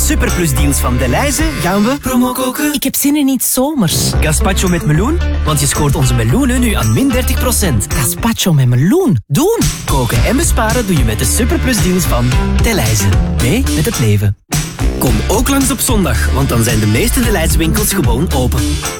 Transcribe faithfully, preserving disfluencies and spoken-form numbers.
superplusdeals van Delhaize gaan we promo koken. Ik heb zin in iets zomers. Gazpacho met meloen, want je scoort onze meloenen nu aan min dertig procent. Gazpacho met meloen. Doen! Koken en besparen doe je met de superplusdeals van Delhaize. Mee met het leven. Kom ook langs op zondag, want dan zijn de meeste Delhaize winkels gewoon open.